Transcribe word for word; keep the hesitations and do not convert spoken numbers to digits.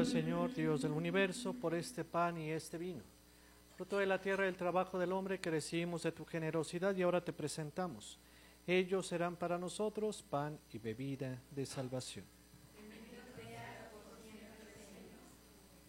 Señor, Dios del universo, por este pan y este vino, fruto de la tierra y el trabajo del hombre que recibimos de tu generosidad y ahora te presentamos. Ellos serán para nosotros pan y bebida de salvación.